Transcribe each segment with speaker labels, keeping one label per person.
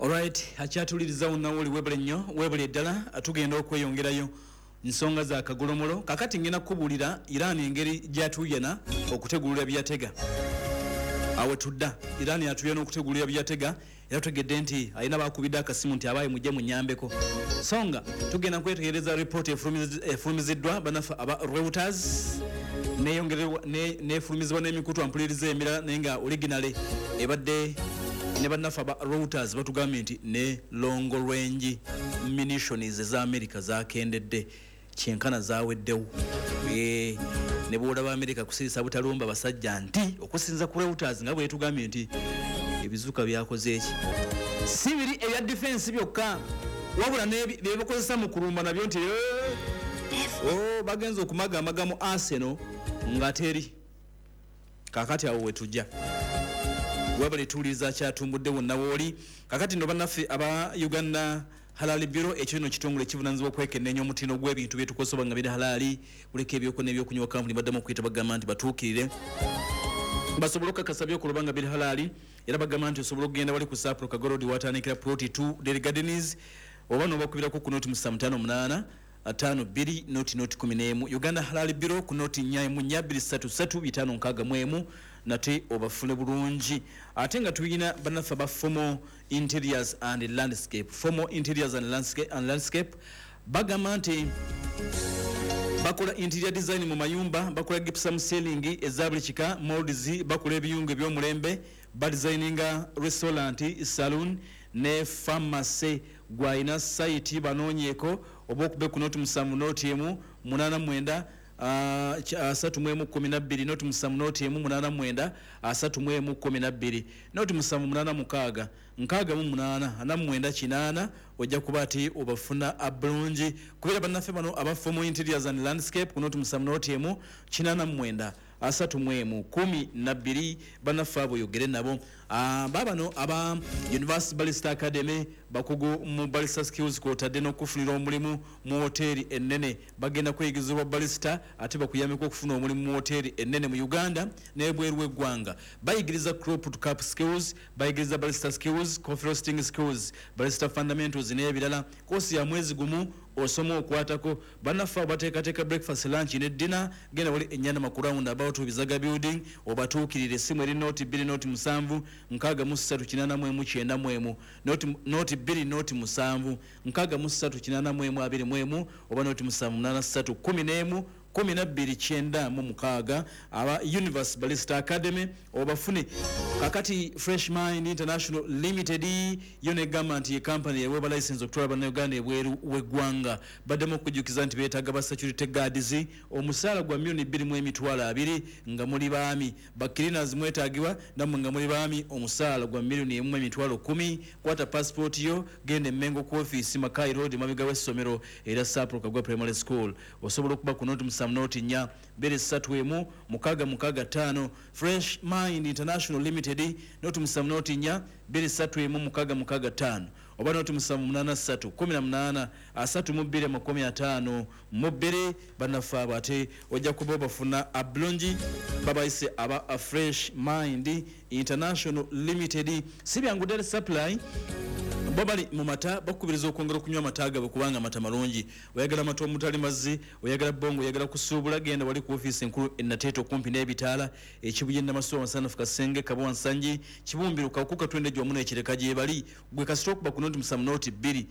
Speaker 1: Alright, akyatuliriza wonnawoli webale nnyo webale eddala tugenda okweyongerayo nsonga za kagolomolo kakati ngenda kubuulira Iran engeri gyatuyana okutegulira byatega awe tudda Iran yatuyana okutegulira byatega era tegedde nti alina bakubidde akasimu nti abaye mujje munyambeko songa tugenda kwetegereza report efulumiziddwa banafa aba Reuters nefulumizibwa n'emikutu ampuliriza emirala naye nga originale ebadde ne banafa ba Reuters batugambye nti ne long range munitions za America zakendedde kyenkana zaweddewo ne boda ba America kusirisa butalumba basajja nti okusinza ku Reuters nga bwe tugambye nti ebizuka byakoze eki sibiri eya defense byokka wabula ne byebakozesa mu kulumba nabyo nti bagenza okumaga amagamu Arsenal nga teri kakati awo wetujja wabale tuliza kyatumbudde wonna woli kakati ndo bannaffe aba Uganda Halali Bureau ekino kitongole kivunanzibwa okwekenneenya omutindo gw'ebintu byetukosoba nga biri halali uleke ebyoko n'ebyokunywa kampuni baddamu okuyita bagamba nti batuukirire basobola okukakasa by'okuloba nga biri halali era bagamba nti osobola okugenda wali ku Sapro Kagorodi watandikira Proti 2 Dairy Gardens oba n'obakubirako ku noti 758 52 noti 11 Uganda Halali Bureau ku noti 4 nate obafune bulungi ate nga tuyina banafa ba Formal Interiors and Landscape bagamba nti bakola interior design mu mayumba bakola gypsum ceiling ezabuli kika molds bakola ebiyungu ebyomulembe designinga restaurant saloon ne pharmacy gwaina site banonyeko obokube ku noti 7 noti 89 312 noti 7 noti 89 312 noti 786 8 ojja kuba ati obafuna abulungi kubera bannaffe bano aba Formal Interiors and Landscape ku noti 7 noti 89 312 bannaffe abo yogere nabo babano aba University Barrister Academy bakugu mu barrister skills kwotadde n'okufunira omulimu mu hoteli ennene bagenda kweyigizibwa barrister ate bakuyameko okufuna omulimu mu hoteli ennene mu Uganda n'ebweru w'eggwanga bayigiriza crop to cap skills bayigiriza barrister skills coffee roasting skills barrister fundamentals n'ebirala kosi ya mwezi gumu osoma okwatako bannaffe bateekateeka breakfast lunch ne dinner genda wali ennyana makurawunda about bizaga building obatuukirire simu eri noti 2 noti 7 63891 noti 2 noti 7 63821 oba noti 78311 12 aba University Barrister Academy obafune kakati Fresh Mind International Limited yone government ye company ye weba license okutwala bana Uganda ebweru w'eggwanga baddemu okujukiza nti beetaaga ba security guards omusaala gwa $2,200 nga muli baami ba cleaners mwetaagibwa namwe nga muli baami omusaala gwa $1,1000 kwata passport yo gende Mengo ku office Makai Road mabega w'essomero era Sapro Kagwa Primary School osobola okuba ku noti noti 4 2 3 Fresh Mind International Limited noti 7 noti 4 2 3 oba noti 783 18 3 2 banafa bate ojja kuba bafuna abulungi babaise aba Fresh Mind International Limited sibyangu Dairy Supply babali mu mata bakubiriza okwongera okunywa amataga bakubanga mata malungi oyagala mata omutali mazzi oyagala bongo oyagala kusuubula genda wali ku office enkulu enateto kumpi n'ebitaala ekibuye n'amaso Nsanafu Kasenge Kabwa Nsanji kibumbiruka okuka twende gyo muno ekireka gye bali gwe kasitoku bakunoti 7 noti 2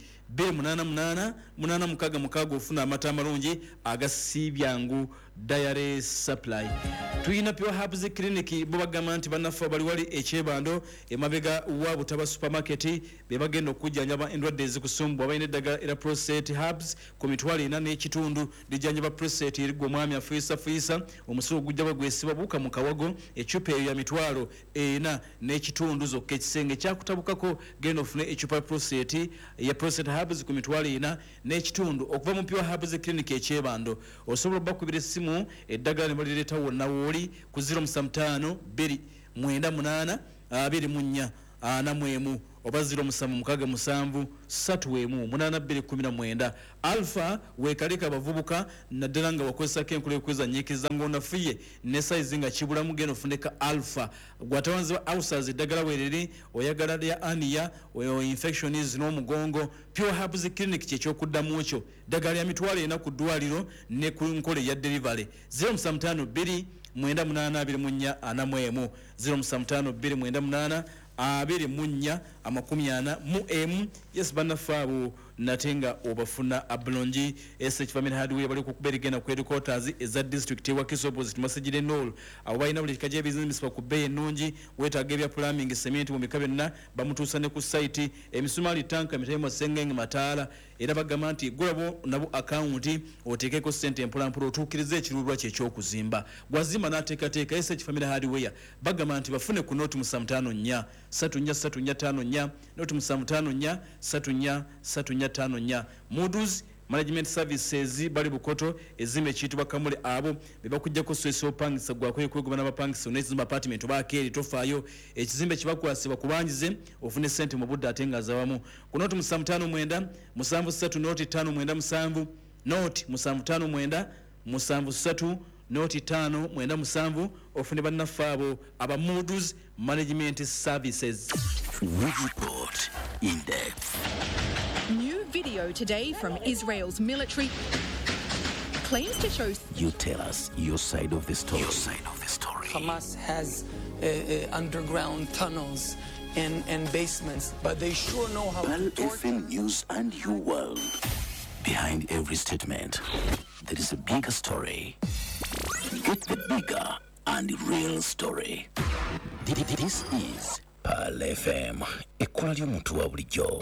Speaker 1: 888 ofuna amata malungi agasibyangu Dairy Supply tuyina Pure Herbs Clinic bo bagamba nti banafa bali wali ekyebando emabega wa Butaba supermarket be bagenda okujjanjaba endwadde ezikusumbwa bayina eddagala era prostate herbs ku mitwalo 4 n'ekitundu lijjanjaba prostate erigwa omwami afiisa omusulo gujja bagwesiba buka mu kawago ecupa eyo ya mitwalo 4 n'ekitundu zokka ekisenge kyakutabukako genda ofune ecupa ya prostate herbs ku mitwalo 4 n'ekitundu okuva mu Pure Herbs Clinic ekyebando osobola bakubira essimu eddagala ne balireeta wonna wooli ku 075 2 98 24 41 oba 0767378219 Alpha wekalika abavubuka naddala nga bakozesako enkola y'okwezanyiikiriza ng'onafuye ne size nga kibulamu geno funeka Alpha gwatawanziba ulcers eddagala weeriri oyagala lya ania infections n'omugongo Pure Herbs Clinic ky'ekyokuddamu ekyo ddagala lya mitwalo 4 ku ddwaliro ne ku nkola ya delivery 0752 9824 0752 9824 yes banafaabo natenga obafuna abulongi SH Family Hardware bali kukuberigena ku headquarters eza district wa Kiso opposite Masjid Nol abo balina buli kaje business pa kubeye nungi wetaaga bya plumbing cement mu mikabe na bamutusane ku site emisumali tanka mitemo sengenge mataala era bagamba nti gulabo nabo account otekeko sente empolampola otukirize ekirulwa kye ky'okuzimba gwazima nateekateeka SH Family Hardware bagamba nti bafune ku note mu 54 345 note mu 54 345 Moody's Management Services bali bukoto ezime kitwa kamule abo bebakujjako swesio pangisa gwakwe kwegoma n'abapangisa n'ezimba apartment bakeri tofayo ekizimbe kibakwasibwa kubanjize ofune sente mu budde atenga zawamu kunoti mu 59 73 noti 597 noti mu 59 73 noti 597 ofune bannafabo aba Moody's Management Services.
Speaker 2: Report in depth.
Speaker 3: New video today from Israel's military claims to show.
Speaker 2: You tell us your side of the story.
Speaker 4: Hamas has underground tunnels and basements, but they sure know how
Speaker 2: Pal
Speaker 4: to torture.
Speaker 2: FM News and your world. Behind every statement, there is a bigger story. Get the bigger and real story. This is Pal FM. Ekkola ly'omuntu wa bulijjo.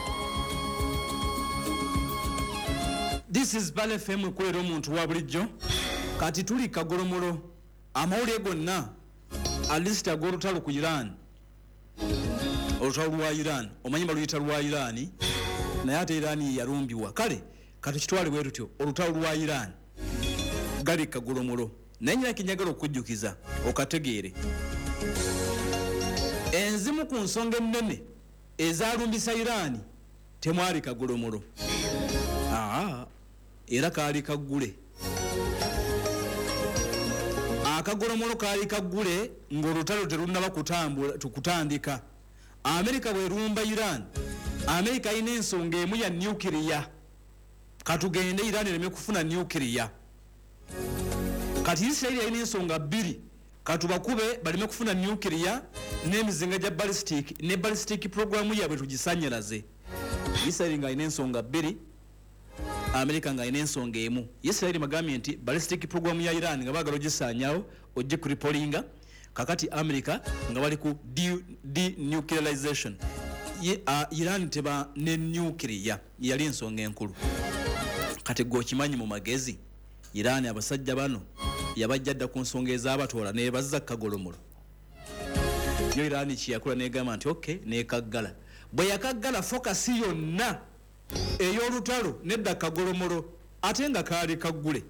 Speaker 1: This is Pal FM ekwera omuntu wa bulijjo kati tuli kagolomolo amawulire gonna alist ag'olutalo ku Iran olutalo lwa Iran omanyi baluyita lwa Iran naye ate Iran yalumbiwa kale kati kitwale bwe tutyo olutalo lwa Iran gali kagolomolo naye nyina kinyagala okujjukiza okategeere enzimu ku nsonga ennene ezalumbisa Iran temwali kagolomolo era kaali kaggule akagolomolo kaali kaggule ng'olutalo terunnaba kutandika Amerika bwerumba Iran Amerika ina ensonga emu ya nuclear katugende Iran ereme kufuna nuclear kati Israel ina ensonga bbiri katubakube baleme kufuna nuclear n'emizinga gya ballistic ne ballistic program yabwe tugisanyalaze Israel nga ina ensonga bbiri Amerika nga ina ensonga emu Israel magambye nti ballistic program ya Iran nga bagalo gisanyawo ojje ku reportinga kakati Amerika nga bali ku denuclearization Iran teba ne nuclear yali ensonga enkulu kati go kimanyi mu magezi Iran abasajja bano yabajjadda ku nsonga ez'abatoola ne bazza kagolomolo yo Iran kiyakula negamba nti okay nekaggala bwe yakaggala focus yonna ey'olutalo nedda kagolomolo ate nga kaali kaggule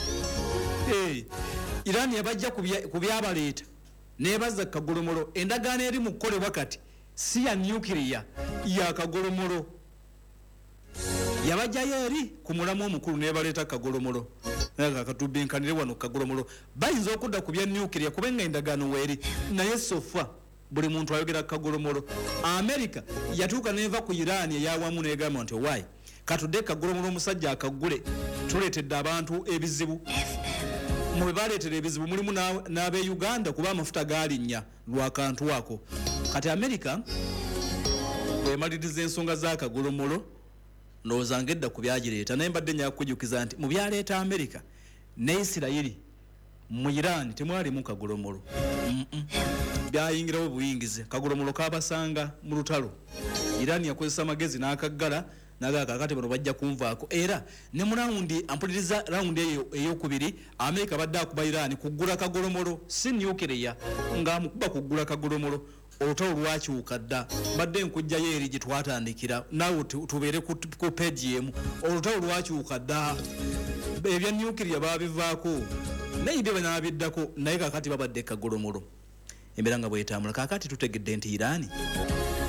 Speaker 1: Iran yabajja ku byabaleeta nebazza kagolomolo endagaano eri mu kukolebwa kati si ya nuclear ya kagolomolo yabajjayo eri ku mulamu omukulu nebaleeta kagolomolo kakatubinkanire wano kagolomolo bayinza okudda ku bya nuclear kubenga endagaano weeri naye sofa buli muntu ayogera kagolomolo Amerika yatuuka neva ku Iran eyawamu negamba nti why katudde kagolomolo omusajja akaggule tuleetedde abantu ebizibu mwe baleetera ebizibu mulimu n'abe Uganda kuba amafuta galinnya lwakantu ako kati Amerika bwemaliriza ensonga z'akagolomolo ndowooza edda ku byagireeta naye mbadde nyakujukiza nti mu byaleeta Amerika ne Isirayiri mu Iran temwalimu kagolomolo byayingirawo buyingize kagolomolo kabasanga mu lutalo Iran yakozesa magezi n'akaggala nagaka kakati bano bajja kunvaako era ne mu raundi ampuliriza raundi ey'okubiri Amerika badde akuba Iran kuggula kagolomolo si nuclear nga mukuba kuggula kagolomolo olutalo lwakyuka dda badde nkujjayo eri gye twatandikira naawe tubeere ku page emu olutalo lwakyuka dda ebya nuclear babivaako naye bye banaabiddako naye kakati babadde kagolomolo embeera nga bwetambula kakati tutegedde nti Iran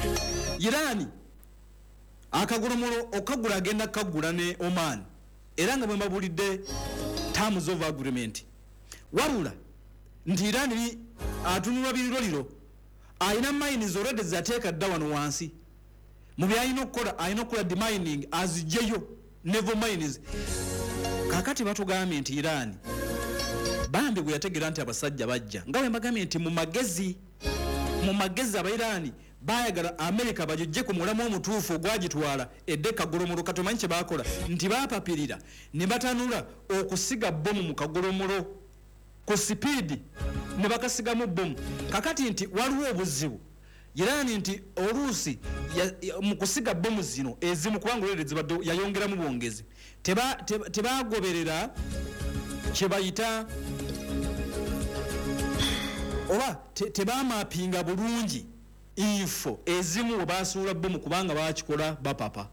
Speaker 1: Iran akagolomolo okagula agenda kagula ne Oman era nga bwe mabulidde terms of agreement wabula nti Iran atunulwa biriroliro ayina mines already zateeka dda wano wansi mu byayina okukola demining azigyeyo never mines kakati batugambye nti Iran bambi bwe yategera nti abasajja bajja nga bwe mbagambye nti mu magezi Abairani bayagala America bajojje ku mulamu omutuufu ogwagitwala edde kagolomolo katomanyi kye bakola nti bapapirira ne batanula okusiga bomu mu kagolomolo ku speed ne bakasigamu bomu kakati nti waliwo obuzibu Irani nti oluusi mu kusiga bomu zino ezimu kubanga olwedde zibadde yayongeramu bwongezi tebagoberera kye bayita oba tebamapinga bulungi info ezimu we basuula bomu kubanga bakikola bapapa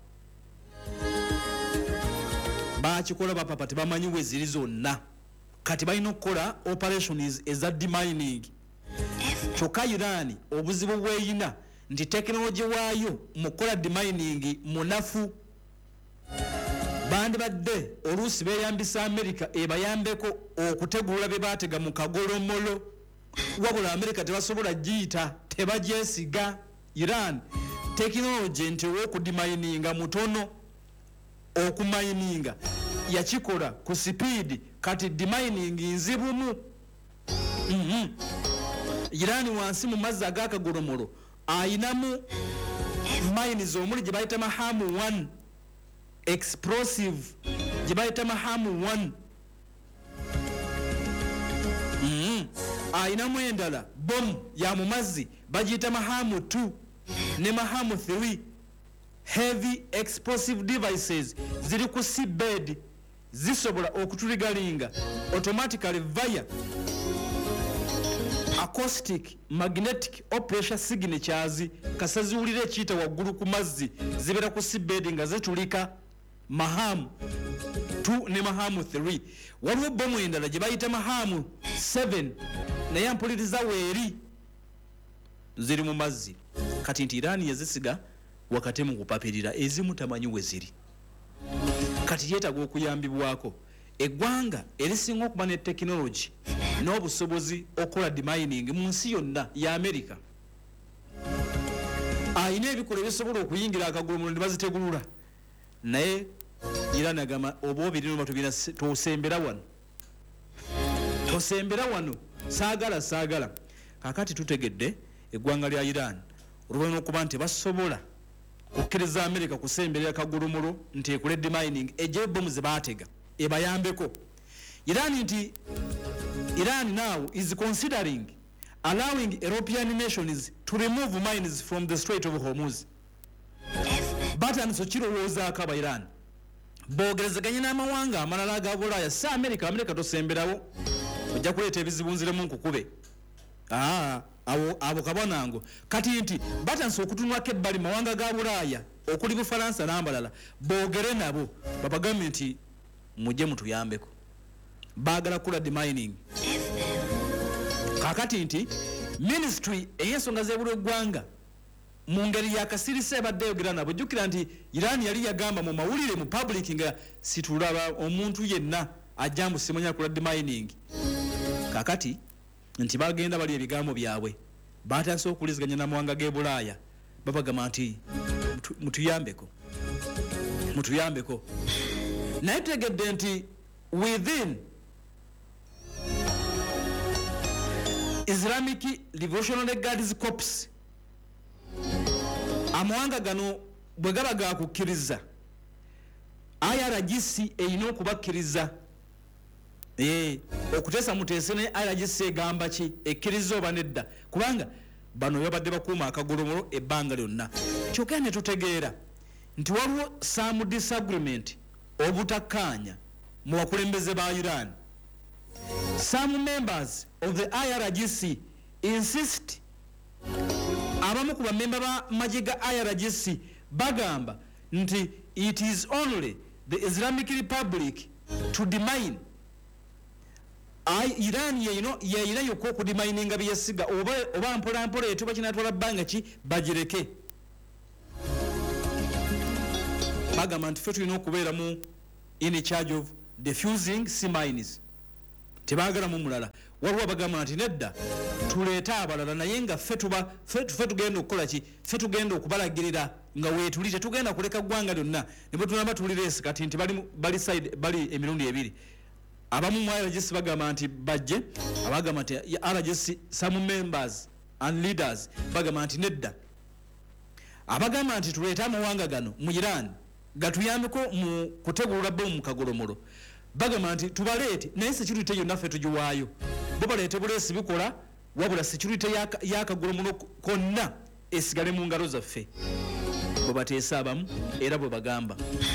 Speaker 1: tebamanyi we ziri zonna kati balina okukola operations eza demining kyokka Iran obuzibu bweyina nti tekinologi waayo mu kukola demining munafu bandibadde oluusi beeyambisa America ebayambeko okutegulula bye baatega mu kagolomolo wabula America tebasobola giyita tebagyesiga Iran tekinologi nti okudemininga mutono okumayininga yakikola ku speed kati demining nzibumu Iran wansi mu mazzi ag'akagolomolo ayinamu mines omuli gye bayita mahamu 1 explosive gye bayita mahamu 1 ayinamu endala bomu ya mu mazzi bagiyita mahamu 2 ne mahamu 3 heavy explosive devices ziri ku seabed zisobola okutuligalinga automatically via acoustic magnetic or pressure signatures kasaziwulira ekiyita waggulu ku mazzi zibeera ku seabed nga zitulika mahamu 2 ne mahamu 3 waliwo bomu endala gye bayita mahamu 7 naye mpuliriza weeri ziri mu mazzi kati nti Iran yazisiga wakati mu kupapirira ezimu tamanyi we ziri kati yeetaaga okuyambibwako eggwanga erisinga okuba ne tekinologi n'obusobozi okukola demining mu nsi yonna ya America ayina ebikola ebisobola okuyingira akagolomolo ne bazitegulula naye Iran agamba oba obirino batubira tosembera wano saagala kakati tutegedde eggwanga lya Iran olw'olina okuba nti basobola kukkiriza America kusemberera kagolomolo nti ekole demining ejje bomu ze baatega ebayambeko Iran now is considering allowing European nations to remove mines from the Strait of Hormuz. Batanso kirowoozaako aba Iran boogerezeganye n'amawanga amalala aga Bulaaya si America tosemberawo ojja kuleeta ebizibu nziremu nkukube abo kabonango kati nti batanso okutunwako ebbali mawanga ga Bulaaya okuli Bufalansa n'amalala boogere nabo babagambye nti mujje mutuyambeko baagala kula demining kakati nti ministry ey'ensonga z'ebula eggwanga mu ngeri yakasirise ebadde yogera nabo jjukira nti Iran yali yagamba mu mawulire mu public nga situlaba omuntu yenna ajja mu simunya kula demining kakati nti bagenda bali ebigambo byabwe batandise okuliziganya n'amawanga g'e Bulaaya babagamba nti mutuyambeko naye tegedde nti within Islamic Revolutionary Guards Corps amawanga gano bwe gaba gakukkiriza IRGC eyina okubakkiriza okuteesa muteese ne IRGC egamba ki ekkiriza oba nedda kubanga bano babadde bakuuma akagolomolo ebbanga lyonna kyokka ne tutegeera nti waliwo some disagreement obutakkaanya mu bakulembeze ba Iran. Some members of the IRGC insist abamu ku bamemba ba magye ga IRGC bagamba nti it is only the Islamic Republic to demine Iran yeyina yokko okudemininga byesiga oba mpola etuba kinatwala bbanga ki bagireke bagamba nti ffe tulina okubeera mu in charge of defusing sea mines. Tebaagalamu mulala. Waliwo bagamba nti nedda tuleeta abalala naye nga ffe tugenda okukola ki? Ffe tugenda okubalagirira nga weetuli tetugenda kuleka ggwanga lyonna ne bwe tunaba tulireesi kati nti bali emirundi ebiri. Abamu mu RGS bagamba nti bajje, abagamba nti RGS some members and leaders bagamba nti nedda. Abagamba nti tuleeta amawanga gano mu Iran gatuyambeko mu kutegulula bomu mu Kagolomolo. Bagamba nti tubaleete naye security yonna ffe tugiwaayo. Bo baleete buleesi bikola wabula security y'Akagolomolo konna esigale mu ngalo zaffe. Bwe bateesa abamu era bwe bagamba.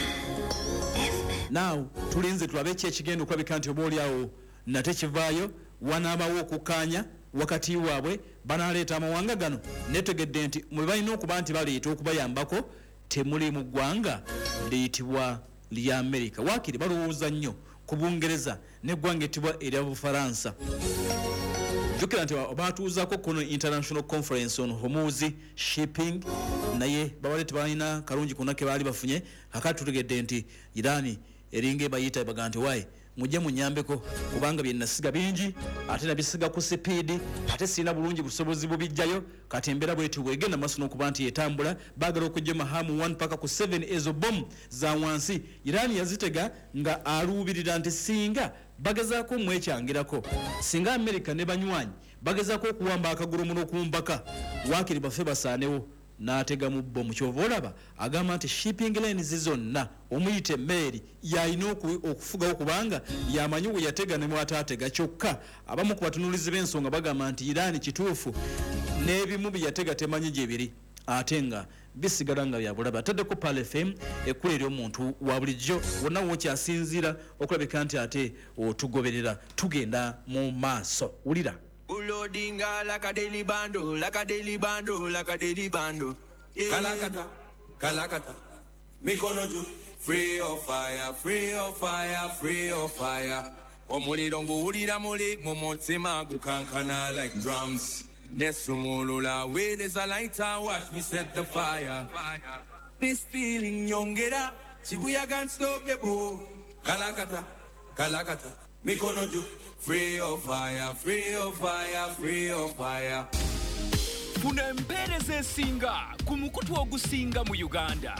Speaker 1: Now tulinze tulabe ki ekigenda okulabika nti oba oliawo nate kivaayo wanaabawo okukkaanya wakati waabwe banaleeta amawanga gano netegedde nti mwe balina okuba nti baleeta okubayambako temuli mu ggwanga liyitibwa lya America. Waakiri balowooza nnyo ku Bungereza n'eggwanga ettibwa erya Bufaransa. Jukira nti batuuzaako kuno international conference on Hormuz shipping naye babale tebalina kalungi kuna ke baali bafunye kakati tutegedde nti Irani eringe bayita bagamba nti wayi mujje munyambeko kubanga bye nasiga bingi ate nabisiga ku speed ate sina bulungi busobozi bubijjayo kati embeera bwetu bwegenda maaso n'okuba nti etambula baagala okujja mahamu 1 paka ku 7 ezo bomb za wansi Irani yazitega nga aluubirira nti singa bagezaako mwekyangirako singa America ne banywanyi bagezaako okuwamba Akagolomolo ku mpaka waakiri baffe basaanewo n'atega mu bbo mu kyova olaba agamba nti shipping lanes zonna omuyite Mary yalina okufugawo kubanga yamanyi we yatega ne mwataatega kyokka abamu ku batunuulizi b'ensonga bagamba nti Irani kituufu n'ebimu bye yatega temanyi gye biri ate nga bisigala nga byabulaba. Ataddeko Pal FM ekkulu ery'omuntu wa bulijjo wonna wokyasinziira okulabika nti ate otugoberera tugenda mu maaso. Wulira
Speaker 5: Ulodinga like a daily bando, like a daily bando, like a daily bando. Kalakata, Kalakata. Mikonoju, free of fire, free of fire, free of fire. Omulidongo ulira muli, momotsima gukankana like drums. Nesumulula, where there's a lighter, watch me set the fire. This feeling yongera, Shibuya can't stop the bow. Kalakata, Kalakata. Mikonoju. Free of fire, free of fire, free of fire.
Speaker 6: Funa empereza esinga ku mukutu ogusinga mu Uganda.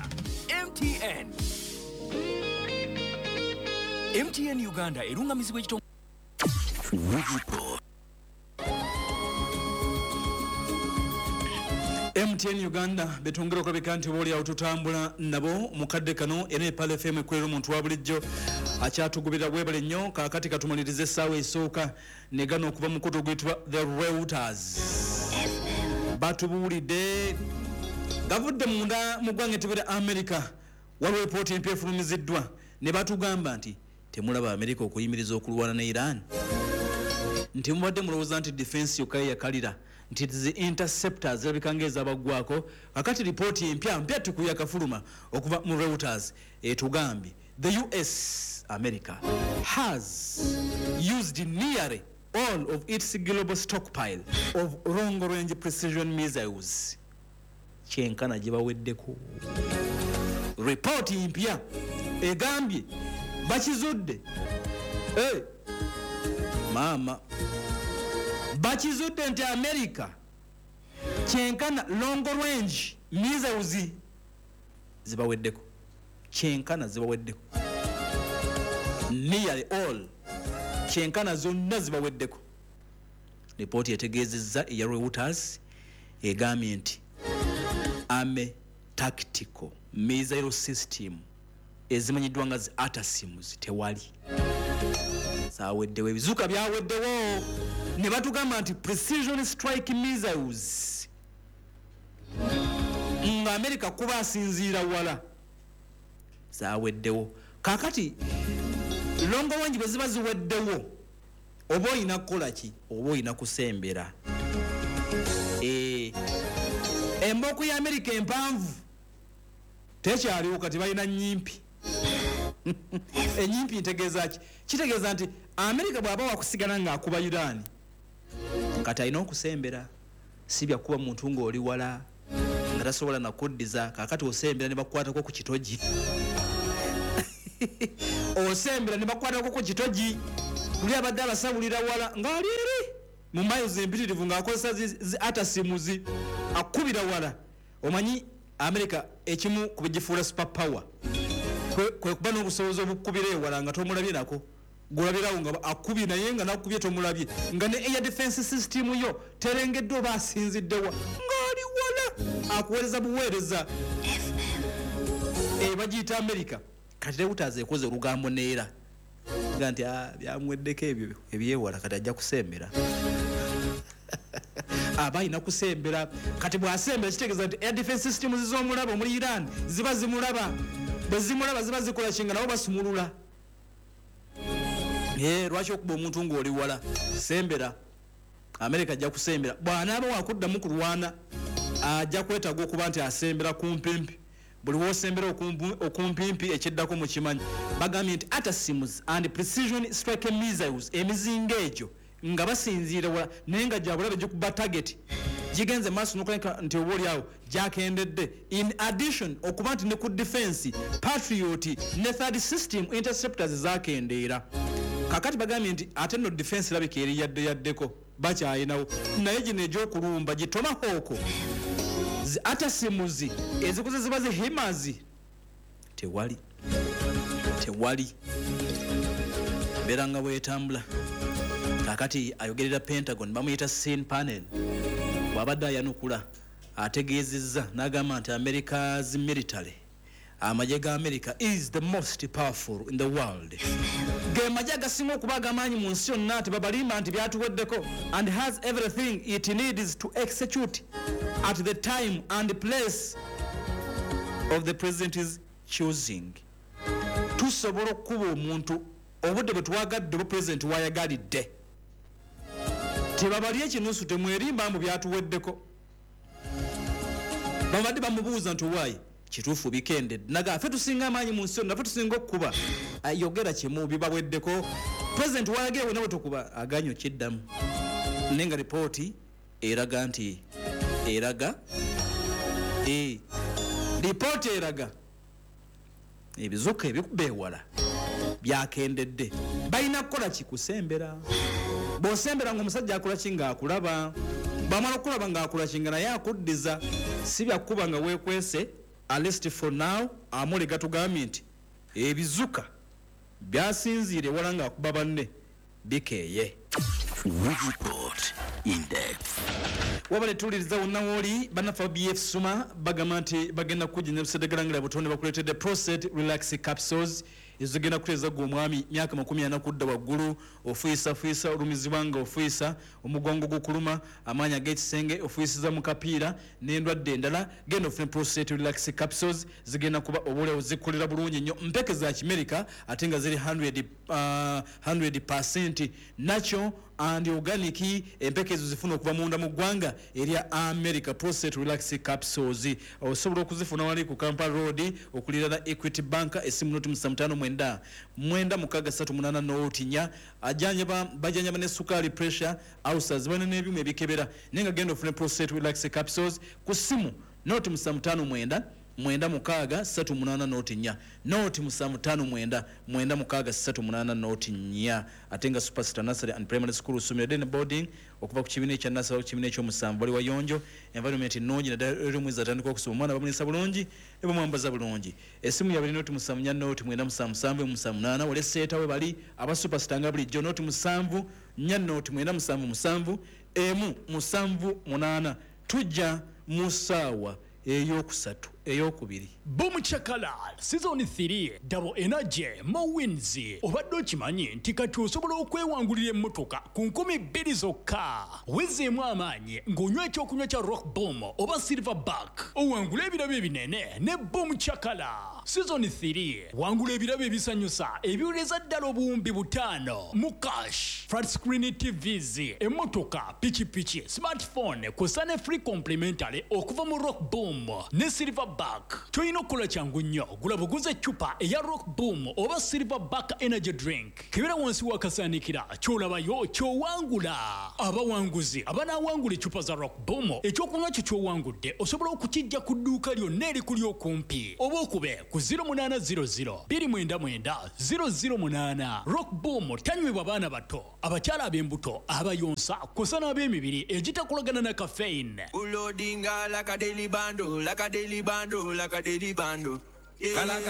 Speaker 6: MTN Uganda erungamizibwa ekitongole.
Speaker 1: MTN Uganda betongera okulabika nti obaoliawo tutambula nabo mukadde kano era Pal FM ekkolera omuntu wa bulijjo akyatugubira bwebale nnyo kaakati katumaliriza essaawa esooka ne gano okuva mu mukutu oguyitibwa The Reuters batubuulidde gavudde munda mu ggwanga ettibwa America waliwo epooti empya efulumiziddwa ne batugamba nti temulaba America okuyimiriza okulwana ne Iran nti mubadde mulowooza nti defense yokka yakalira nti zi interceptors zirabika ez'abaggwako kakati ripooti empya tukuya kafuluma okuva mu Reuters etugambye the US America has used nearly all of its global stockpile of long-range precision missiles kyenkana gye baweddeko. Ripooti empya egambye bakizudde maama bakizudde nti America kyenkana long range missiles zibaweddeko kyenkana zibaweddeko nearly all kyenkana zonna zibaweddeko. Ripooti etegeezezza eya Reuters egambye nti ame tactical missile system ezimanyiddwa nga zi ATACMS tewali saaweddewo ebizuka byaweddewo ne batugamba nti precision strike missiles nga America kuba asinziira wala zaaweddewo kakati longo wangi bwe ziba ziweddewo oba olina kukola ki oba olina kusembera embooku ya America empanvu tekyaliwo kati balina nnyimpi enyimpi ntegeeza ki kitegeeza nti America bw'aba wakusigala ng'akuba Iran kati alina okusembera si byakuba muntu ng'oli wala nga tasobola nakuddiza kakati osembera ne bakukwatako ku kitogi osembera ne bakwatako ku kitogi luli abadde abasabulira wala ng'ali eri mu miles empitirivu ng'akozesa atasimuzi akubira wala. Omanyi America ekimu ku bigifuula super power kwe kuba n'obusobozi obukubira ewala nga tomulabye nako golabirawo nga akubye naye nga nakubye tomulabye nga ne air defense system yo terengeddwa oba asinziddewa ng'ali wala akuweereza buweereza bagiyita America kati lewutaazi ekoze olugambo neera nga nti byamweddeko ebyo ebyewala kati ajja kusembera aba alina kusembera kati bw'asembera kitegeeza nti air defense system ziz'omulaba omuli Iran ziba zimulaba bwe zimulaba ziba zikola kinga nabo basumulula. Lwaki okuba omuntu ng'oli wala sembera America ajja kusembera bw'anaaba wakuddamu kulwana ajja kwetaaga okuba nti asembera kumpimpi buli wosembera okumpimpi ekiddako mu kimanyi bagambye nti atasims and precision strike missiles emizinga egyo nga basinziira wala naye nga gyabulabe gikuba target gigenze maaso n'okulabika nti oba oli awo gyakendedde. In addition okuba nti ne ku defense Patriot ne third system interceptors zakendeera kakati bagambye nti ate no defense labika eri yaddeko bakyayinawo naye gino egyokulumba gitomahoko atasimuzi ezikuze ziba zihimazi tewali beera nga bwetambula. Kakati ayogerera Pentagon bamuyita scene panel bw'abadde ayanukula ategeezezza n'agamba nti America's military amagye ga America is the most powerful in the world. Ge magye agasinga okuba ag'amaanyi mu nsi yonna ati babalimba nti byatuweddeko and has everything it needs to execute at the time and place of the president's choosing. Tusobola okuba omuntu obudde bwe twagadde bu president wayagalidde tebabali ekinusu temwerimba mbu byatuweddeko. Babadde bamubuuza nti waayi kituufu bikendedde naga ffe tusinga amaanyi mu nsi yonna ffe tusinga okuba yogera kimu bibaweddeko president wayagire wena bwe tukuba aganyo kiddamu naye nga ripooti eraga nti ripooti eraga ebizuka ebikuba ewala byakendedde balina kukola kikusembera bw'osembera ng'omusajja akola ki ng'akulaba bw'amala okulaba ng'akola ki nga naye akuddiza si byakuba nga weekwese at least for now amule gatugambye nti ebizuka byasinziire wala ng'akuba banne bikeeye.
Speaker 2: Report in depth.
Speaker 1: Wabale tuliriza wonnawoli banafa BF Suma bagamba nti bagenda kujja busedegalangira butonde bakuletedde prostate relax capsules ezigenda kuteeza gwo omwami myaka 40 kudda waggulu ofuisa olumizibwanga ofuisa omugongo gukuluma amaanya g'ekisenge ofuisiza mu kapiira n'endwadde endala genda ofune prostate relax capsules zigenda kuba obulewo zikolera bulungi nnyo mpeke za kimerika ate nga ziri 100% natural and organic empeke ezo zifuna okuva munda mu ggwanga erya America. Prostate relax capsules osobola okuzifuna wali ku Kampala Road okulira Equity Bank esimu noti 55 mwenda mukaga 38 n'otinya bajanyaba ne sukali pressure ulcers bane n'ebyuma ebikebera nenga genda ofune prostate relax capsules ku simu noti 55 mwenda mukaga 38 n'otinya noti 55 mwenda mukaga 38 n'otinya atenga Superstar Nursery and Primary School Sumira Den Boarding okuva ku kibiina ekya Nursery kibiina ekyomusanvu bali wayonjo environment nnungi naddala omwezi atandika okusoma omwana bamulisa bulungi ne bamwambaza bulungi esimu yabali noti 74 noti 977 wale seeta we bali aba Superstar nga bulijjo noti 7 noti 977 emu 78 tujja musaawa eyokusatu eyokubiri
Speaker 6: Boom Chakalal Season 3 Double Energy Mowins obadde okimanyi nti kati osobola okwewangulira emmotoka ku 200 zokka wezeemu amaanyi ng'onywa ekyokunywa kya Rock Boom oba Silverback owangula ebirabo ebinene ne Boom Chakalal Season 3 wangula ebirabo ebisanyusa ebiwuleza ddala obuwumbi 5 mu cash flat screen TVs emmotoka pichipichi smartphone kusane free complimentary okuva mu Rock Boom ne Silverback Silverback. Toyino kola changu nnyo gula buguze chupa eya Rock Boom oba Silverback energy drink. Kibera wansi wakasanikira kyolabayo kyowangula. Abawanguzi abanawangula chupa za Rock Boom ekyokunywa kyo kyowangudde osobola okukijja ku dduuka lyonna erikuli okumpi oba okube ku 0800 299 008. Rock Boom tanywebwa baana bato abakyala ab'embuto abayonsa kusana ab'emibiri egitakolagana na caffeine.
Speaker 5: Ulodinga like a daily bando, like a daily bando, like a daily bando. Yeah.